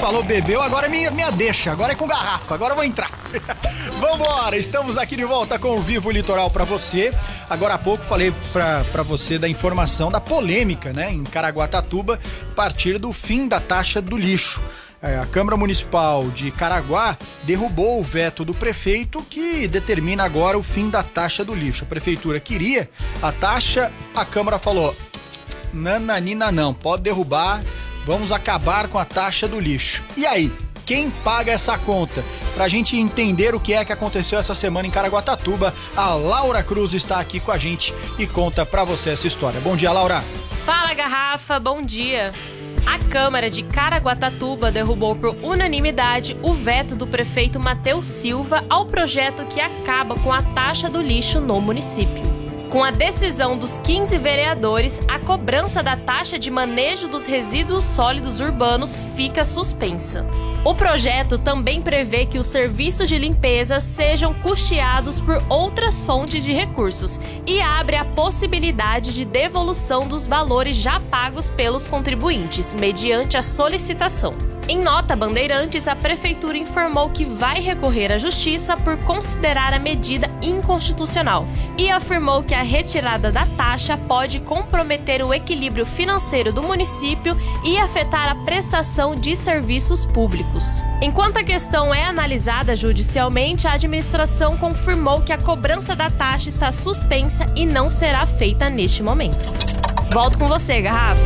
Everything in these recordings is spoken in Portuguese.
falou bebeu, agora é minha deixa, agora é com garrafa, agora eu vou entrar. Vambora, estamos aqui de volta com o Vivo Litoral pra você. Agora há pouco falei pra você da informação da polêmica, né, em Caraguatatuba, a partir do fim da taxa do lixo. A Câmara Municipal de Caraguá derrubou o veto do prefeito que determina agora o fim da taxa do lixo. A prefeitura queria a taxa, a Câmara falou, nananina não, pode derrubar, vamos acabar com a taxa do lixo. E aí, quem paga essa conta? Pra gente entender o que é que aconteceu essa semana em Caraguatatuba, a Laura Cruz está aqui com a gente e conta pra você essa história. Bom dia, Laura. Fala, Garrafa, bom dia. A Câmara de Caraguatatuba derrubou por unanimidade o veto do prefeito Matheus Silva ao projeto que acaba com a taxa do lixo no município. Com a decisão dos 15 vereadores, a cobrança da taxa de manejo dos resíduos sólidos urbanos fica suspensa. O projeto também prevê que os serviços de limpeza sejam custeados por outras fontes de recursos e abre a possibilidade de devolução dos valores já pagos pelos contribuintes, mediante a solicitação. Em nota Bandeirantes, a Prefeitura informou que vai recorrer à Justiça por considerar a medida inconstitucional e afirmou que a retirada da taxa pode comprometer o equilíbrio financeiro do município e afetar a prestação de serviços públicos. Enquanto a questão é analisada judicialmente, a administração confirmou que a cobrança da taxa está suspensa e não será feita neste momento. Volto com você, Garrafa.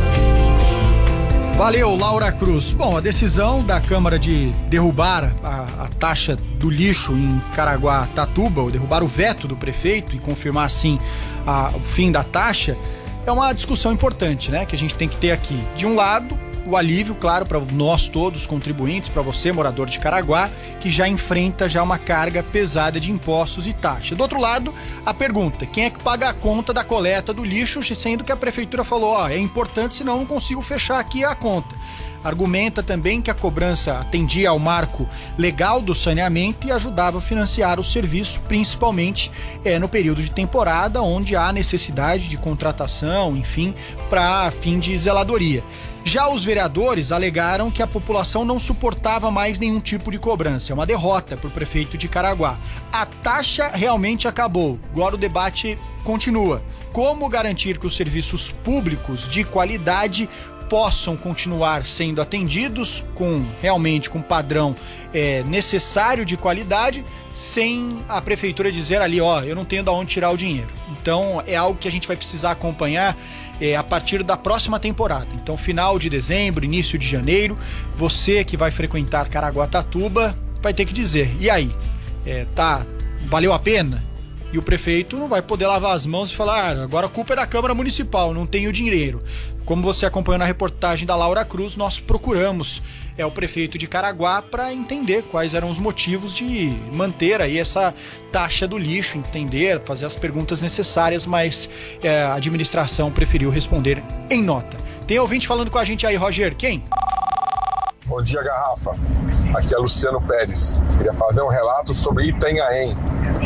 Valeu, Laura Cruz. Bom, a decisão da Câmara de derrubar a taxa do lixo em Caraguatatuba, ou derrubar o veto do prefeito e confirmar, assim, o fim da taxa, é uma discussão importante, né, que a gente tem que ter aqui. De um lado, o alívio, claro, para nós todos, contribuintes, para você, morador de Caraguá, que já enfrenta uma carga pesada de impostos e taxa. Do outro lado, a pergunta, quem é que paga a conta da coleta do lixo, sendo que a prefeitura falou, é importante, senão eu não consigo fechar aqui a conta. Argumenta também que a cobrança atendia ao marco legal do saneamento e ajudava a financiar o serviço, principalmente no período de temporada, onde há necessidade de contratação, enfim, para fim de zeladoria. Já os vereadores alegaram que a população não suportava mais nenhum tipo de cobrança. É uma derrota para o prefeito de Caraguá. A taxa realmente acabou. Agora o debate continua. Como garantir que os serviços públicos de qualidade possam continuar sendo atendidos com padrão necessário de qualidade, sem a prefeitura dizer ali, eu não tenho de onde tirar o dinheiro. Então é algo que a gente vai precisar acompanhar a partir da próxima temporada. Então, final de dezembro, início de janeiro, você que vai frequentar Caraguatatuba vai ter que dizer, e aí, valeu a pena? E o prefeito não vai poder lavar as mãos e falar, agora a culpa é da Câmara Municipal, não tenho dinheiro. Como você acompanhou na reportagem da Laura Cruz, nós procuramos o prefeito de Caraguá para entender quais eram os motivos de manter aí essa taxa do lixo, entender, fazer as perguntas necessárias, mas a administração preferiu responder em nota. Tem ouvinte falando com a gente aí, Roger, quem? Bom dia, Garrafa. Aqui é Luciano Pérez. Queria fazer um relato sobre Itanhaém,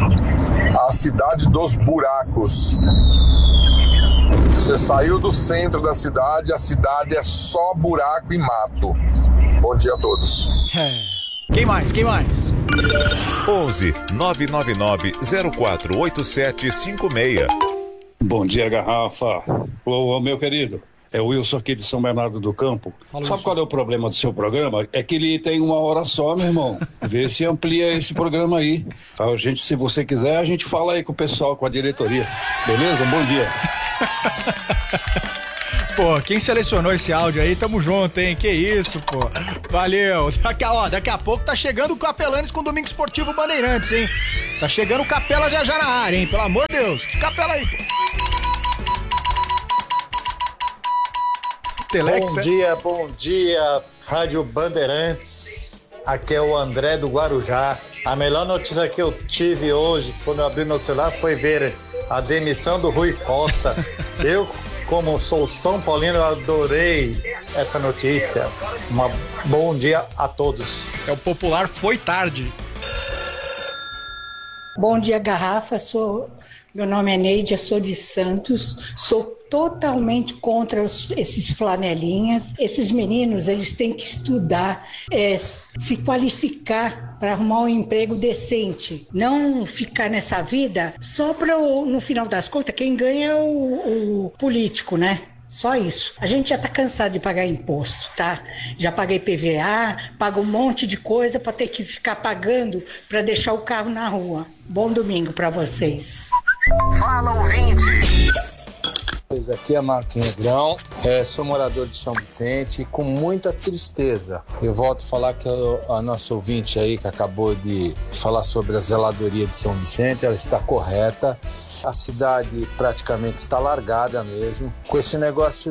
a cidade dos buracos. Você saiu do centro da cidade, a cidade é só buraco e mato. Bom dia a todos. Quem mais? 11 999 048756. Bom dia, Garrafa. Ô, meu querido, é o Wilson aqui de São Bernardo do Campo. Sabe qual é o problema do seu programa? É que ele tem 1 hora só, meu irmão. Vê se amplia esse programa aí. Se você quiser, a gente fala aí com o pessoal, com a diretoria. Beleza? Bom dia. Pô, quem selecionou esse áudio aí, tamo junto, hein? Que isso, pô. Valeu. Daqui a pouco tá chegando o Capelanes com o Domingo Esportivo Bandeirantes, hein? Tá chegando o Capela já na área, hein? Pelo amor de Deus. Capela aí, pô. Bom dia, Rádio Bandeirantes. Aqui é o André do Guarujá. A melhor notícia que eu tive hoje, quando eu abri meu celular, foi ver a demissão do Rui Costa. Eu, como sou São Paulino, eu adorei essa notícia. Bom dia a todos. O popular foi tarde. Bom dia, Garrafa. Sou Meu nome é Neide, sou de Santos, sou totalmente contra esses flanelinhas. Esses meninos, eles têm que estudar, se qualificar para arrumar um emprego decente. Não ficar nessa vida só para, no final das contas, quem ganha é o político, né? Só isso. A gente já tá cansado de pagar imposto, tá? Já paguei PVA, pago um monte de coisa para ter que ficar pagando para deixar o carro na rua. Bom domingo para vocês. Fala, ouvinte! Aqui é Marquinhos Negrão, sou morador de São Vicente, com muita tristeza. Eu volto a falar que a nossa ouvinte aí, que acabou de falar sobre a zeladoria de São Vicente, ela está correta. A cidade praticamente está largada mesmo. Com esse negócio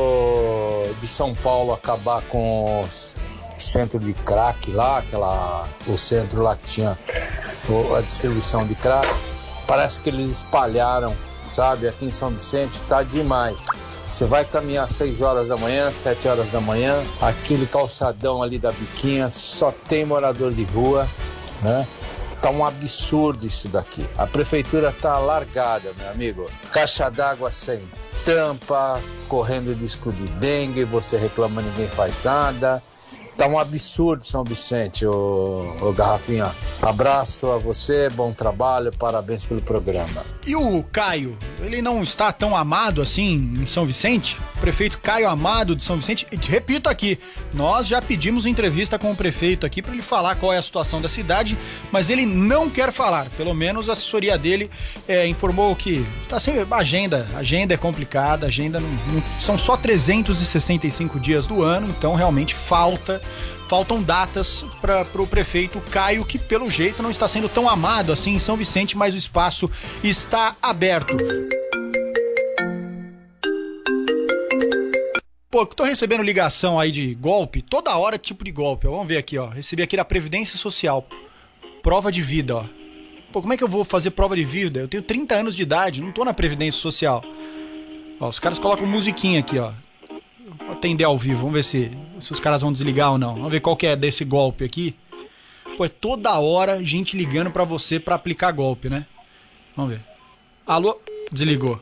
de São Paulo acabar com o centro de crack lá, o centro lá que tinha a distribuição de crack, parece que eles espalharam, sabe? Aqui em São Vicente está demais. Você vai caminhar às 6 horas da manhã, 7 horas da manhã, aquele calçadão ali da Biquinha, só tem morador de rua, né? Tá um absurdo isso daqui. A prefeitura tá largada, meu amigo. Caixa d'água sem tampa, correndo risco de dengue, você reclama, ninguém faz nada. Tá um absurdo, São Vicente, ô Garrafinha. Abraço a você, bom trabalho, parabéns pelo programa. E o Caio, ele não está tão amado assim em São Vicente? O prefeito Caio Amado de São Vicente, repito aqui, nós já pedimos entrevista com o prefeito aqui para ele falar qual é a situação da cidade, mas ele não quer falar. Pelo menos a assessoria dele informou que está sempre agenda é complicada, agenda não, são só 365 dias do ano, então realmente faltam datas para o prefeito Caio, que pelo jeito não está sendo tão amado assim em São Vicente, mas o espaço está aberto. Pô, tô recebendo ligação aí de golpe, toda hora tipo de golpe, ó. Vamos ver aqui, ó. Recebi aqui da Previdência Social, prova de vida, ó. Pô, como é que eu vou fazer prova de vida? Eu tenho 30 anos de idade, não tô na Previdência Social. Ó, os caras colocam musiquinha aqui, ó. Vou atender ao vivo, vamos ver se os caras vão desligar ou não. Vamos ver qual que é desse golpe aqui. Pô, é toda hora gente ligando pra você pra aplicar golpe, né? Vamos ver. Alô? Desligou.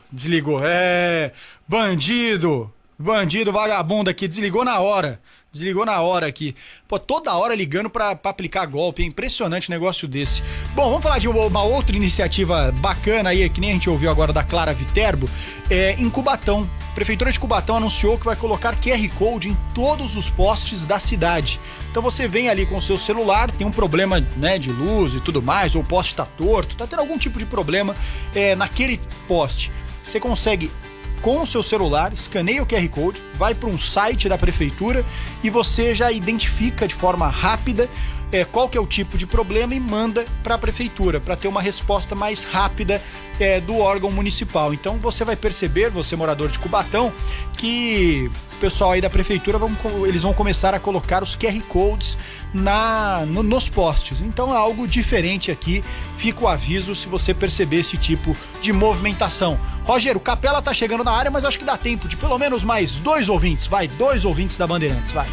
Bandido vagabundo aqui, desligou na hora aqui. Pô, toda hora ligando pra aplicar golpe, é impressionante um negócio desse. Bom, vamos falar de uma outra iniciativa bacana aí, que nem a gente ouviu agora da Clara Viterbo, em Cubatão. A Prefeitura de Cubatão anunciou que vai colocar QR Code em todos os postes da cidade. Então você vem ali com o seu celular, tem um problema, né, de luz e tudo mais, ou o poste tá torto, tá tendo algum tipo de problema naquele poste. Você consegue, com o seu celular, escaneia o QR Code, vai para um site da prefeitura e você já identifica de forma rápida qual que é o tipo de problema e manda para a prefeitura, para ter uma resposta mais rápida do órgão municipal. Então você vai perceber, você morador de Cubatão, que o pessoal aí da prefeitura eles vão começar a colocar os QR Codes nos postes. Então é algo diferente aqui, fica o aviso se você perceber esse tipo de movimentação. Roger, o Capela tá chegando na área, mas acho que dá tempo de pelo menos mais 2 ouvintes, dois ouvintes da Bandeirantes, vai.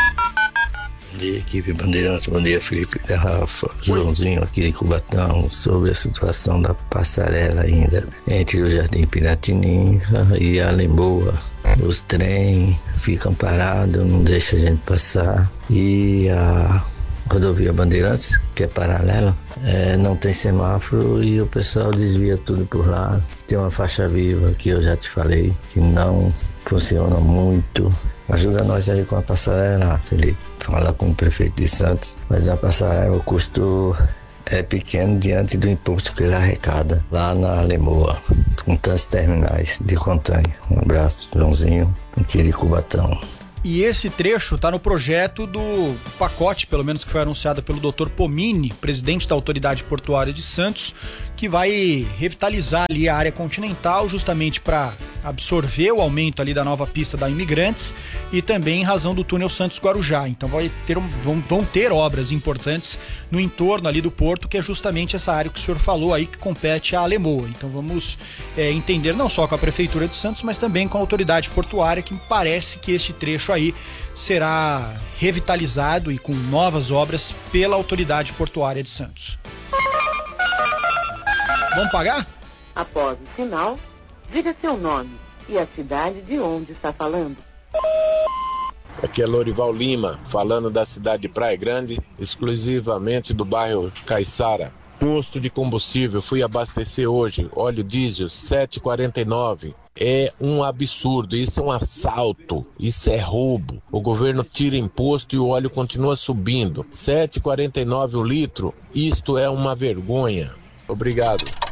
Bom dia, equipe Bandeirantes, bom dia, Felipe Garrafa, Joãozinho aqui de Cubatão, sobre a situação da passarela ainda entre o Jardim Piratininga e a Lemboa. Os trens ficam parados, não deixam a gente passar, e a rodovia Bandeirantes, que é paralela, não tem semáforo e o pessoal desvia tudo por lá. Tem uma faixa viva que eu já te falei que não funciona muito. Ajuda nós aí com a passarela, Felipe. Fala com o prefeito de Santos, mas a passarela, o custo é pequeno diante do imposto que ele arrecada lá na Lemoa, com tantos terminais de contêiner. Um abraço, Joãozinho, aqui de Cubatão. E esse trecho está no projeto do pacote, pelo menos que foi anunciado pelo Dr. Pomini, presidente da Autoridade Portuária de Santos, que vai revitalizar ali a área continental justamente para absorver o aumento ali da nova pista da Imigrantes e também em razão do túnel Santos-Guarujá. Então vão ter obras importantes no entorno ali do porto, que é justamente essa área que o senhor falou aí, que compete à Alemoa. Então vamos entender não só com a Prefeitura de Santos, mas também com a Autoridade Portuária, que me parece que este trecho aí será revitalizado e com novas obras pela Autoridade Portuária de Santos. Vamos pagar? Após o sinal, diga seu nome e a cidade de onde está falando. Aqui é Lorival Lima, falando da cidade de Praia Grande, exclusivamente do bairro Caiçara. Posto de combustível, fui abastecer hoje, óleo diesel, 7,49. É um absurdo, isso é um assalto, isso é roubo. O governo tira imposto e o óleo continua subindo. 7,49 o litro, isto é uma vergonha. Obrigado.